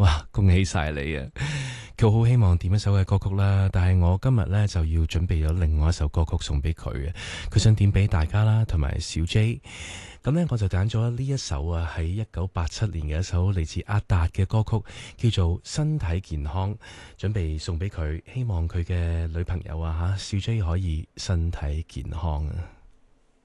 哇，恭喜晒你啊！佢好希望點一首嘅歌曲啦，但係我今日呢，就要準備咗另外一首歌曲送俾佢嘅，佢想點俾大家啦，同埋小 J。咁呢，我就揀咗呢一首啊，喺1987年嘅一首嚟自阿達嘅歌曲，叫做《身體健康》，準備送俾佢，希望佢嘅女朋友啊小 J 可以身體健康啊！